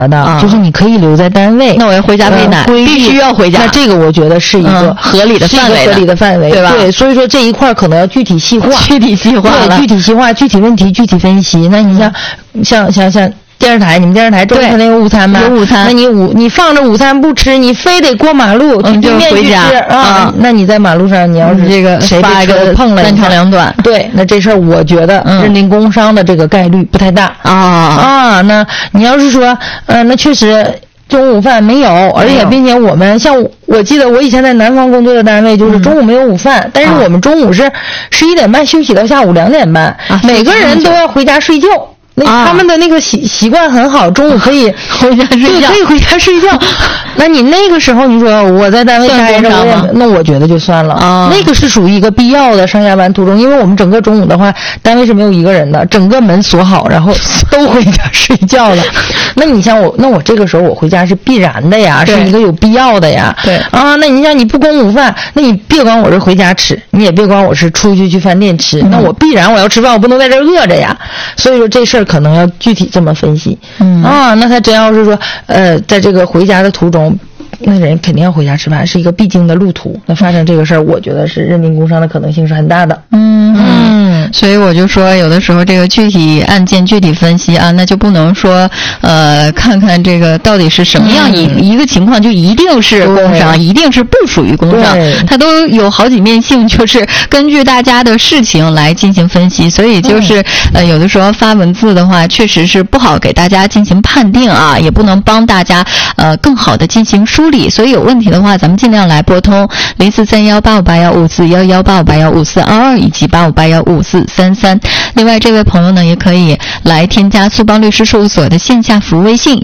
的，就是你可以留在单位。 那我要回家喂奶，必须要回家。 那这个我觉得是一个合理的范围， 合理的范围， 对吧？ 对，所以说这一块可能要具体细化， 对，具体细化， 具体问题具体分析。那你像电视台，你们电视台中午那个午餐吧， 有午餐， 那你放着午餐不吃，你非得过马路去对面去吃啊？那你在马路上，你要是这个谁发一个碰了， 三长两短， 对，那这事儿我觉得认定工伤的这个概率不太大啊。那你要是说，那确实中午饭没有，而且并且我们像我记得我以前在南方工作的单位，就是中午没有午饭，但是我们中午是11点半休息到下午2点半，每个人都要回家睡觉。他们的那个习惯很好，中午可以回家睡觉， 可以回家睡觉。那你那个时候你说我在单位待着，那我觉得就算了。那个是属于一个必要的上下班途中，因为我们整个中午的话，单位是没有一个人的，整个门锁好，然后都回家睡觉了。那你像我，那我这个时候我回家是必然的呀，是一个有必要的呀。 对啊，那你像你不供午饭，那你别管我是回家吃，你也别管我是出去饭店吃，那我必然我要吃饭，我不能在这儿饿着呀。所以说这事儿可能要具体这么分析。那他真要是说在这个回家的途中，那人肯定要回家吃饭，是一个必经的路途。那发生这个事儿，我觉得是认定工伤的可能性是很大的。 所以我就说，有的时候这个具体案件具体分析啊，那就不能说看看这个到底是什么样一个情况就一定是工伤，一定是不属于工伤，它都有好几面性，就是根据大家的事情来进行分析。所以就是有的时候发文字的话，确实是不好给大家进行判定啊，也不能帮大家更好的进行梳理。所以有问题的话，咱们尽量来拨通0431858154154185815422以及85815433。另外这位朋友呢，也可以来添加苏邦律师事务所的线下服务微信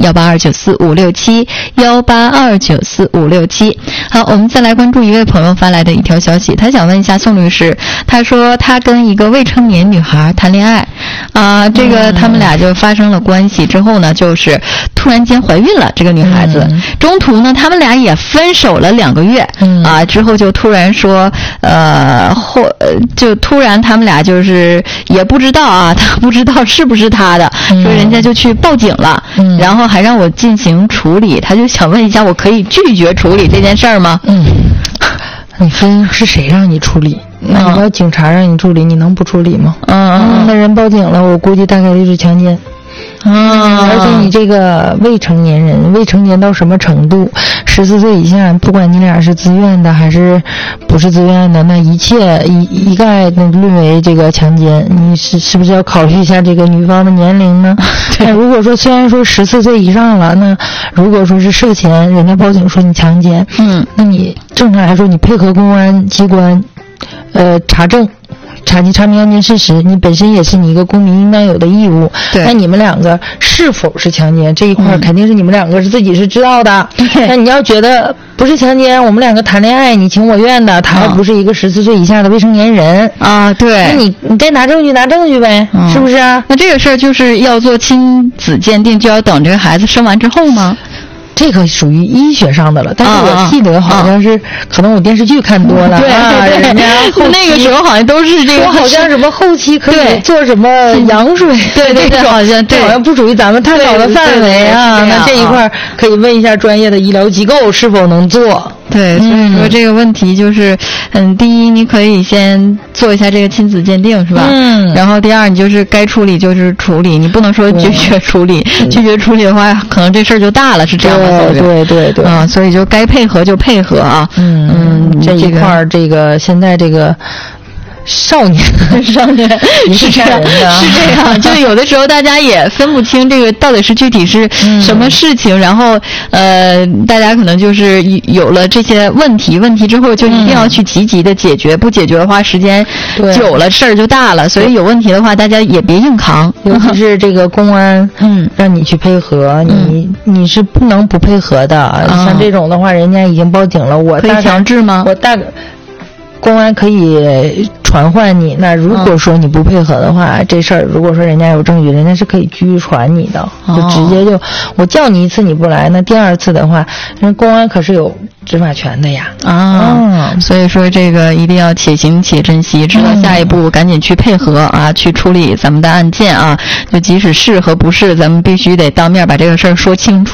182945567，182945567。好，我们再来关注一位朋友发来的一条消息，他想问一下宋律师，他说他跟一个未成年女孩谈恋爱这个他们俩就发生了关系之后呢，就是突然间怀孕了，这个女孩子中途呢他们俩也分手了2个月之后就突然说就突然他们俩就是也不知道他不知道是不是他的，说人家就去报警了，然后还让我进行处理，他就想问一下，我可以拒绝处理这件事儿吗？ 你分是谁让你处理？那你要警察让你处理，你能不处理吗？那人报警了，我估计大概率是强奸。而且你这个未成年人，未成年到什么程度？14岁以下，不管你俩是自愿的还是不是自愿的，那一切一概论为这个强奸。你是不是要考虑一下这个女方的年龄呢？那如果说虽然说14岁以上了，那如果说是涉嫌人家报警说你强奸，那你正常来说你配合公安机关查证。查明案件事实，你本身也是你一个公民应当有的义务。 对， 那你们两个是否是强奸这一块，肯定是你们两个是自己是知道的。那你要觉得不是强奸，我们两个谈恋爱你情我愿的，他还不是一个14岁以下的未成年人对， 那你再拿证据呗，是不是啊？ 那这个事儿就是要做亲子鉴定，就要等这个孩子生完之后吗？ 这个属于医学上的了，但是我记得好像是，可能我电视剧看多了， 对， 人家那个时候好像都是这个， 好像什么后期可以做什么羊水， 对，好像不属于咱们探讨的范围啊。那这一块可以问一下专业的医疗机构是否能做。 对，所以说这个问题就是，第一你可以先做一下这个亲子鉴定，是吧？然后第二你就是该处理就是处理，你不能说拒绝处理，拒绝处理的话，可能这事儿就大了，是这样的。 对所以就该配合就配合啊。 这一块这个现在这个。少年是这样， 就是有的时候大家也分不清这个到底是具体是什么事情，然后大家可能就是有了这些问题之后就一定要去积极的解决，不解决的话时间久了事儿就大了，所以有问题的话大家也别硬扛， 尤其是这个公安让你去配合，你是不能不配合的。像这种的话人家已经报警了，我可以强制吗？ 公安可以传唤你，那如果说你不配合的话，这事儿如果说人家有证据，人家是可以拘传你的，就直接就我叫你一次你不来，那第二次的话，人公安可是有执法权的呀。 所以说这个一定要且行且珍惜，知道下一步赶紧去配合去处理咱们的案件就即使是和不是，咱们必须得当面把这个事儿说清楚。